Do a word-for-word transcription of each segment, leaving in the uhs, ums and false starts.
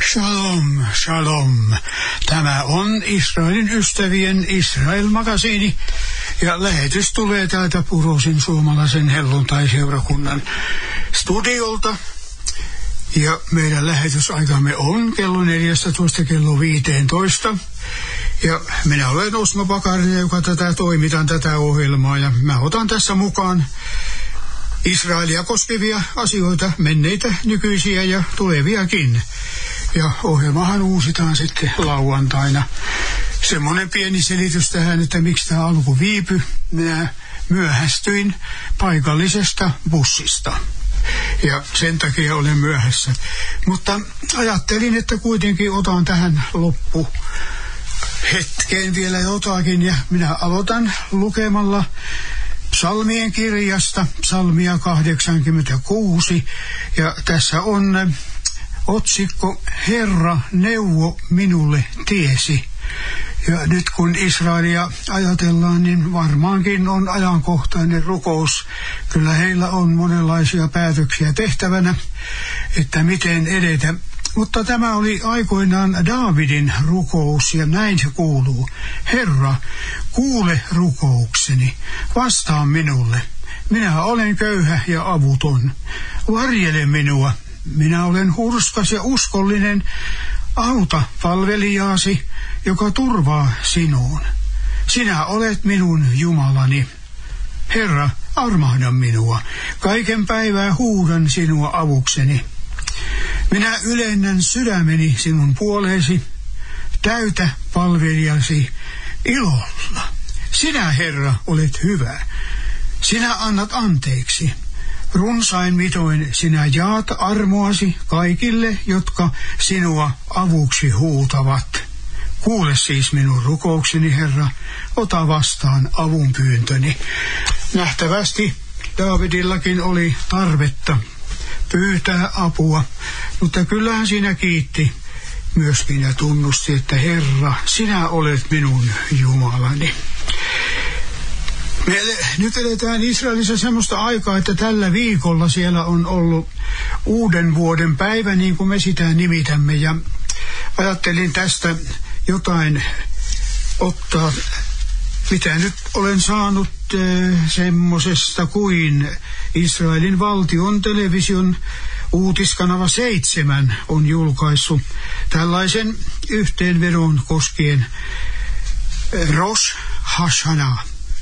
Shalom, shalom. Tämä on Israelin ystävien Israel-magasiini ja lähetys tulee täältä Purosin suomalaisen helluntaiseurakunnan studiolta. Ja meidän lähetysaikamme on kello neljätoista kello viisitoista. Ja minä olen Osmo Pakarinen, joka tätä toimitan tätä ohjelmaa, ja mä otan tässä mukaan Israelia koskevia asioita, menneitä, nykyisiä ja tuleviakin. Ja ohjelmahan uusitaan sitten lauantaina. Semmoinen pieni selitys tähän, että miksi tämä alku viipy. Minä myöhästyin paikallisesta bussista. Ja sen takia olen myöhässä. Mutta ajattelin, että kuitenkin otan tähän loppu hetkeen vielä jotakin. Ja minä aloitan lukemalla Psalmien kirjasta, psalmia kahdeksankymmentäkuusi. Ja tässä on otsikko Herra, neuvo minulle tiesi. Ja nyt kun Israelia ajatellaan, niin varmaankin on ajankohtainen rukous. Kyllä heillä on monenlaisia päätöksiä tehtävänä, että miten edetä. Mutta tämä oli aikoinaan Daavidin rukous, ja näin se kuuluu. Herra, kuule rukoukseni, vastaa minulle. Minä olen köyhä ja avuton. Varjele minua. Minä olen hurskas ja uskollinen. Auta palvelijaasi, joka turvaa sinuun. Sinä olet minun Jumalani. Herra, armahda minua. Kaiken päivää huudan sinua avukseni. Minä ylennän sydämeni sinun puoleesi. Täytä palvelijasi ilolla. Sinä, Herra, olet hyvä. Sinä annat anteeksi. Runsain mitoin sinä jaat armoasi kaikille, jotka sinua avuksi huutavat. Kuule siis minun rukoukseni, Herra, ota vastaan avunpyyntöni. Nähtävästi Daavidillakin oli tarvetta pyytää apua, mutta kyllähän siinä kiitti myöskin ja tunnusti, että Herra, sinä olet minun Jumalani. Me nyt eletään Israelissa semmoista aikaa, että tällä viikolla siellä on ollut uuden vuoden päivä, niin kuin me sitä nimitämme, ja ajattelin tästä jotain ottaa, mitä nyt olen saanut äh, semmosesta kuin Israelin valtion television uutiskanava seitsemän on julkaissut tällaisen yhteenvedon koskien äh, Rosh Hashanah.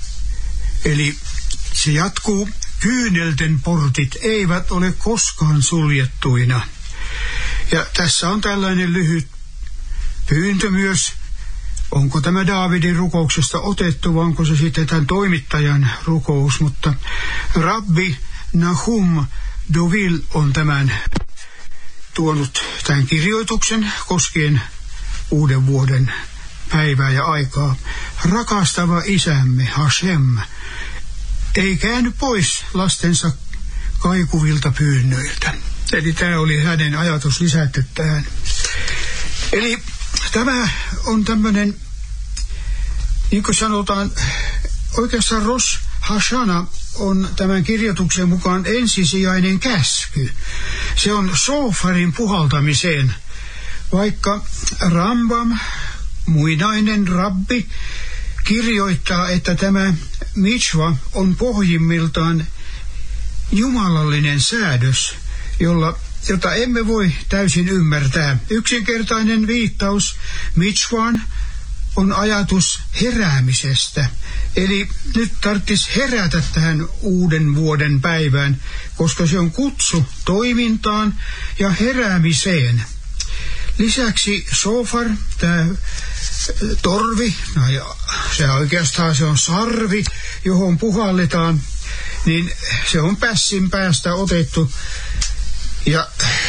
Eli se jatkuu, kyynelten portit eivät ole koskaan suljettuina. Ja tässä on tällainen lyhyt pyyntö myös. Onko tämä Daavidin rukouksesta otettu, vai onko se sitten tämän toimittajan rukous, mutta Rabbi Nahum Dovil on tämän tuonut tämän kirjoituksen koskien uuden vuoden päivää ja aikaa. Rakastava isämme Hashem ei käänny pois lastensa kaikuvilta pyynnöiltä. Eli tämä oli hänen ajatus lisätty tähän. Eli tämä on tämmöinen, niin kuin sanotaan, oikeastaan Rosh Hashanah on tämän kirjoituksen mukaan ensisijainen käsky. Se on shofarin puhaltamiseen, vaikka Rambam, muinainen rabbi, kirjoittaa, että tämä mitzva on pohjimmiltaan jumalallinen säädös, jolla, jota emme voi täysin ymmärtää. Yksinkertainen viittaus mitzvaan on ajatus heräämisestä. Eli nyt tarvitsisi herätä tähän uuden vuoden päivään, koska se on kutsu toimintaan ja heräämiseen. Lisäksi shofar, tämä torvi, no se oikeastaan se on sarvi, johon puhalletaan, niin se on pässin päästä otettu. Ja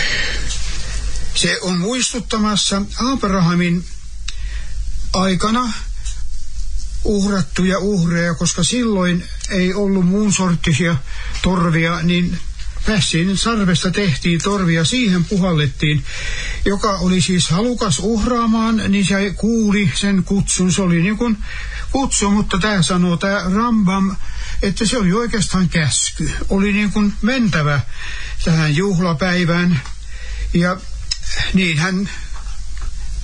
se on muistuttamassa Abrahamin aikana uhrattuja uhreja, koska silloin ei ollut muun sorttisia torvia, niin pässin sarvesta tehtiin torvia, siihen puhallettiin, joka oli siis halukas uhraamaan, niin se kuuli sen kutsun. Se oli niin kuin kutsu, mutta tämä sanoo, tämä Rambam, että se oli oikeastaan käsky. Oli niin kuin mentävä tähän juhlapäivään. Ja niin hän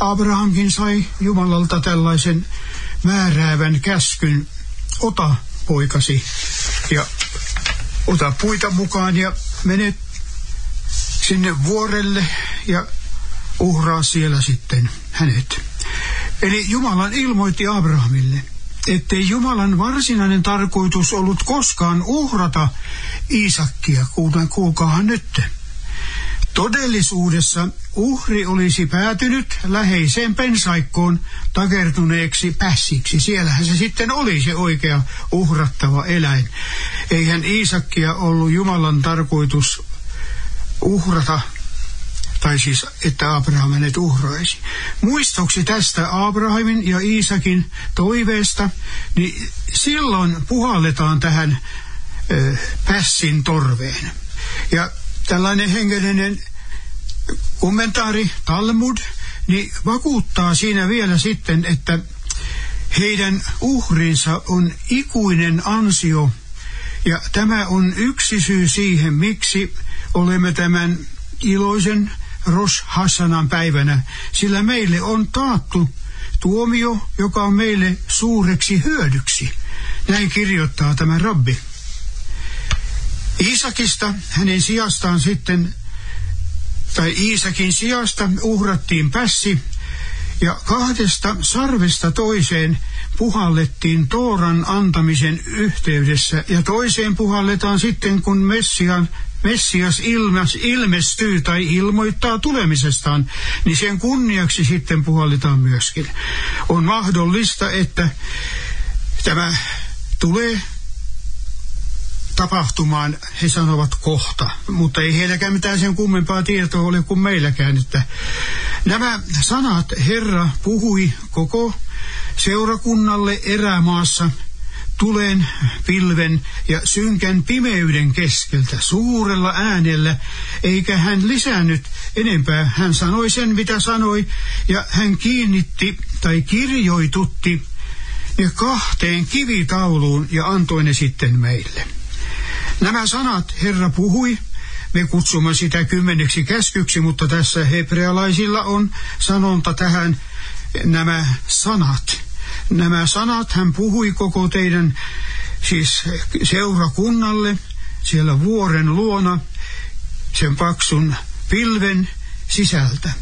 Abrahamkin sai Jumalalta tällaisen määräävän käskyn, ota poikasi ja ota puita mukaan ja mene sinne vuorelle ja uhraa siellä sitten hänet. Eli Jumalan ilmoitti Abrahamille, ettei Jumalan varsinainen tarkoitus ollut koskaan uhrata Iisakkia, kuten kuulkaahan nyt. Todellisuudessa uhri olisi päätynyt läheiseen pensaikkoon takertuneeksi pässiksi. Siellähän se sitten oli se oikea uhrattava eläin. Eihän Iisakkia ollut Jumalan tarkoitus uhrata, tai siis että Abraham hänet uhraisi. Muistoksi tästä Abrahamin ja Iisakin toiveesta, niin silloin puhalletaan tähän ö, pässin torveen. Ja tällainen hengellinen kommentaari, Talmud, niin vakuuttaa siinä vielä sitten, että heidän uhrinsa on ikuinen ansio, ja tämä on yksi syy siihen, miksi olemme tämän iloisen Rosh Hashanan päivänä, sillä meille on taattu tuomio, joka on meille suureksi hyödyksi. Näin kirjoittaa tämä rabbi. Iisakista, hänen sijastaan sitten, tai Iisakin sijasta uhrattiin pässi, ja kahdesta sarvesta toiseen puhallettiin Tooran antamisen yhteydessä, ja toiseen puhalletaan sitten, kun Messian, Messias ilmes, ilmestyy tai ilmoittaa tulemisestaan, niin sen kunniaksi sitten puhalletaan myöskin. On mahdollista, että tämä tulee tapahtumaan, he sanovat kohta, mutta ei heilläkään mitään sen kummempaa tietoa ole kuin meilläkään, että nämä sanat Herra puhui koko seurakunnalle erämaassa tulen, pilven ja synkän pimeyden keskeltä suurella äänellä, eikä hän lisännyt enempää. Hän sanoi sen, mitä sanoi, ja hän kiinnitti tai kirjoitutti ne kahteen kivitauluun ja antoi ne sitten meille. Nämä sanat Herra puhui, me kutsumme sitä kymmeneksi käskyksi, mutta tässä hebrealaisilla on sanonta tähän, nämä sanat. Nämä sanat hän puhui koko teidän siis seurakunnalle siellä vuoren luona sen paksun pilven sisältä.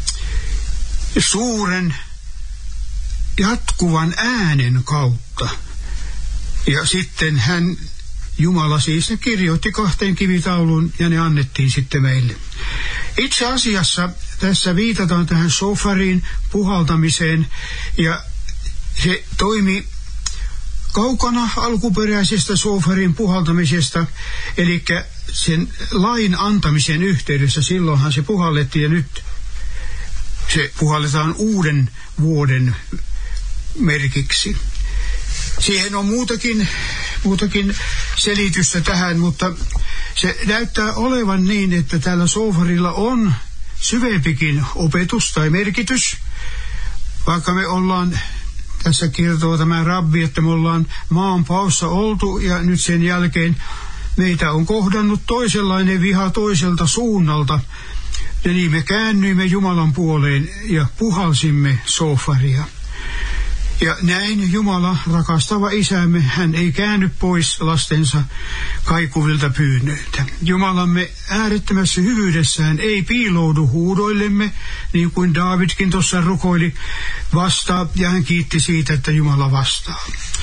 Suuren jatkuvan äänen kautta. Ja sitten hän, Jumala siis, ne kirjoitti kahteen kivitauluun ja ne annettiin sitten meille. Itse asiassa tässä viitataan tähän shofariin puhaltamiseen ja se toimi kaukana alkuperäisestä shofarin puhaltamisesta, eli sen lain antamisen yhteydessä. Silloinhan se puhallettiin ja nyt se puhalletaan uuden vuoden merkiksi. Siihen on muutakin, muutakin selitystä tähän, mutta se näyttää olevan niin, että tällä shofarilla on syvempikin opetus tai merkitys, vaikka me ollaan, tässä kertoo tämä rabbi, että me ollaan maan paossa oltu ja nyt sen jälkeen meitä on kohdannut toisenlainen viha toiselta suunnalta. Ja niin me käännyimme Jumalan puoleen ja puhalsimme shofaria. Ja näin Jumala, rakastava isämme, hän ei käänny pois lastensa kaikuvilta pyynnöiltä. Jumalamme äärettömässä hyvyydessään ei piiloudu huudoillemme, niin kuin Daavidkin tuossa rukoili vastaa, ja hän kiitti siitä, että Jumala vastaa.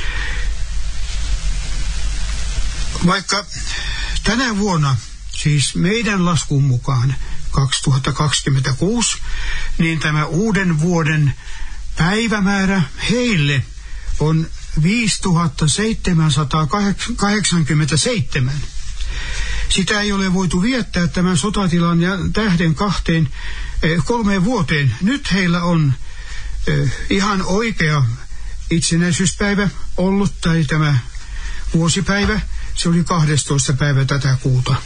Vaikka tänä vuonna, siis meidän laskun mukaan kaksituhattakaksikymmentäkuusi, niin tämä uuden vuoden päivämäärä heille on viisituhatta seitsemänsataakahdeksankymmentäseitsemän. Sitä ei ole voitu viettää tämän sotatilan ja tähden kahteen, eh, kolmeen vuoteen. Nyt heillä on eh, ihan oikea itsenäisyyspäivä ollut, tai tämä vuosipäivä, se oli kahdestoista päivä tätä kuuta.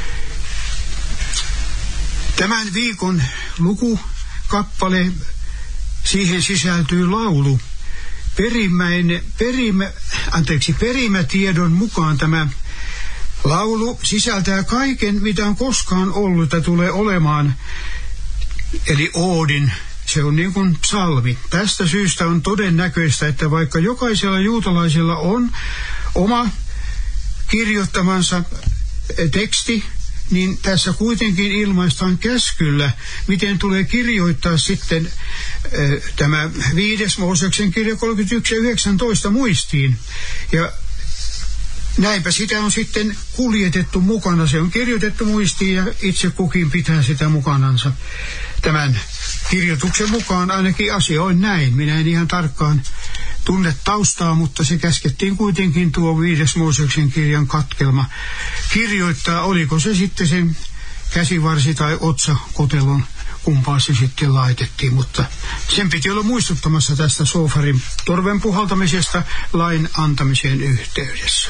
Tämän viikon lukukappale, siihen sisältyy laulu. Perimmäinen, perimä, anteeksi, perimätiedon mukaan tämä laulu sisältää kaiken, mitä on koskaan ollut ja tulee olemaan, eli oodin Se on niin kuin psalmi. Tästä syystä on todennäköistä, että vaikka jokaisella juutalaisella on oma kirjoittamansa teksti, niin tässä kuitenkin ilmaistaan käskyllä, miten tulee kirjoittaa sitten äh, tämä viides Mooseksen kirja kolmekymmentäyksi ja yhdeksäntoista muistiin. Ja näinpä sitä on sitten kuljetettu mukana. Se on kirjoitettu muistiin ja itse kukin pitää sitä mukanansa. Tämän kirjoituksen mukaan ainakin asia on näin. Minä en ihan tarkkaan tunne taustaa, mutta se käskettiin kuitenkin tuo viides Mooseksen kirjan katkelma kirjoittaa. Oliko se sitten sen käsivarsi tai otsakotelon, kumpaa se sitten laitettiin, mutta sen piti olla muistuttamassa tästä sofarin torven puhaltamisesta lain antamisen yhteydessä.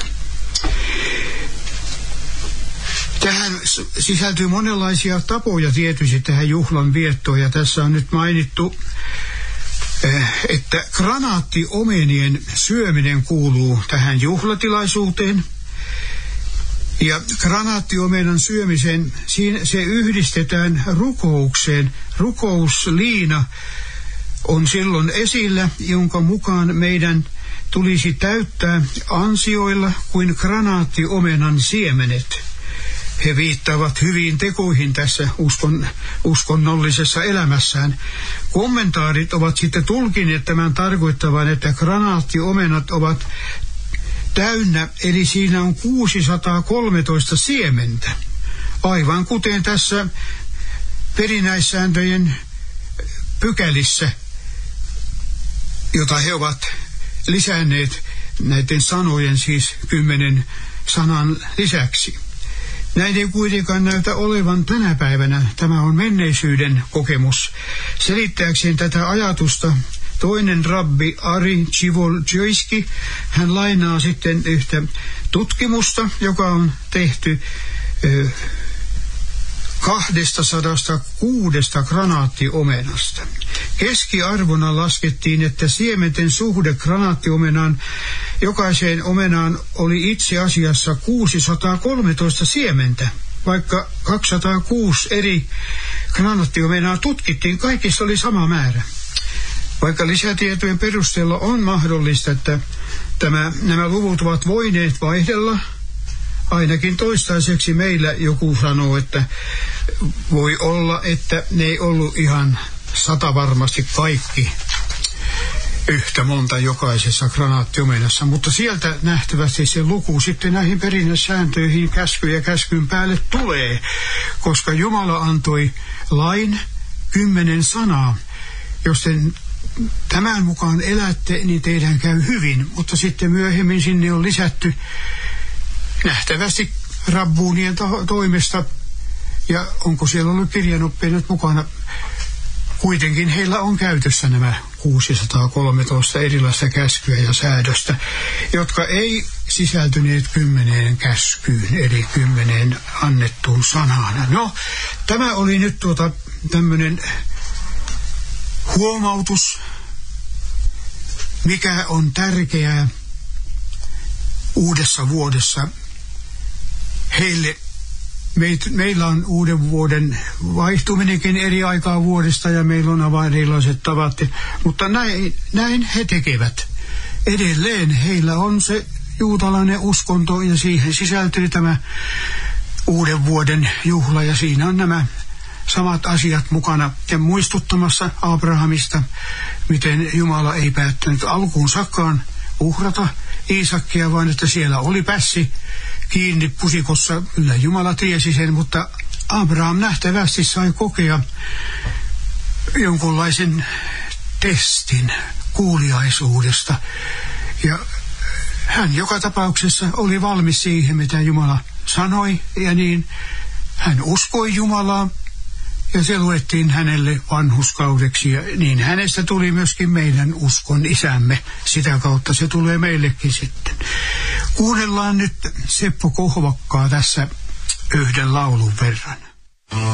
Tähän sisältyy monenlaisia tapoja tietysti tähän juhlan viettoon, ja tässä on nyt mainittu, että granaattiomenien syöminen kuuluu tähän juhlatilaisuuteen. Ja granaattiomenan syömisen, siinä se yhdistetään rukoukseen. Rukousliina on silloin esillä, jonka mukaan meidän tulisi täyttää ansioilla kuin granaattiomenan siemenet. He viittaavat hyviin tekoihin tässä uskon, uskonnollisessa elämässään. Kommentaarit ovat sitten tulkineet tämän tarkoittavan, että granaattiomenat ovat täynnä, eli siinä on kuusisataakolmetoista siementä. Aivan kuten tässä perinnäissääntöjen pykälissä, jota he ovat lisänneet näiden sanojen, siis kymmenen sanan lisäksi. Näin ei kuitenkaan näytä olevan tänä päivänä. Tämä on menneisyyden kokemus. Selittääkseen tätä ajatusta toinen rabbi Ari Chivoljoyski, hän lainaa sitten yhtä tutkimusta, joka on tehty ö, kaksisataa kuusi granaattiomenasta. Keskiarvona laskettiin, että siementen suhde granaattiomenaan jokaiseen omenaan oli itse asiassa kuusisataakolmetoista siementä. Vaikka kaksisataakuusi eri granaattiomenaa tutkittiin, kaikissa oli sama määrä. Vaikka lisätietojen perusteella on mahdollista, että tämä, nämä luvut ovat voineet vaihdella, ainakin toistaiseksi meillä joku sanoo, että voi olla, että ne ei ollut ihan sata varmasti kaikki yhtä monta jokaisessa granaattiomenassa, mutta sieltä nähtävästi se luku sitten näihin perinnäsääntöihin käsky ja käskyn päälle tulee, koska Jumala antoi lain kymmenen sanaa. Jos te tämän mukaan elätte, niin teidän käy hyvin, mutta sitten myöhemmin sinne on lisätty nähtävästi rabbuunien to- toimesta, ja onko siellä ollut kirjanoppineet mukana, kuitenkin heillä on käytössä nämä kuusisataakolmetoista erilaista käskyä ja säädöstä, jotka ei sisältyneet kymmeneen käskyyn, eli kymmeneen annettuun sanaan. No, tämä oli nyt tuota tämmöinen huomautus, mikä on tärkeää uudessa vuodessa heille. Meit, meillä on uuden vuoden vaihtuminenkin eri aikaa vuodesta ja meillä on aivan erilaiset tavat, mutta näin, näin he tekevät. Edelleen heillä on se juutalainen uskonto ja siihen sisältyy tämä uuden vuoden juhla ja siinä on nämä samat asiat mukana ja muistuttamassa Abrahamista, miten Jumala ei päättänyt alkuun sakkaan uhrata Iisakkia, vaan että siellä oli pässi kiinni pusikossa. Kyllä Jumala tiesi sen, mutta Abraham nähtävästi sai kokea jonkunlaisen testin kuuliaisuudesta. Ja hän joka tapauksessa oli valmis siihen, mitä Jumala sanoi, ja niin hän uskoi Jumalaa, ja se luettiin hänelle vanhuskaudeksi, ja niin hänestä tuli myöskin meidän uskon isämme. Sitä kautta se tulee meillekin sitten. Kuunnellaan nyt Seppo Kohvakkaa tässä yhden laulun verran.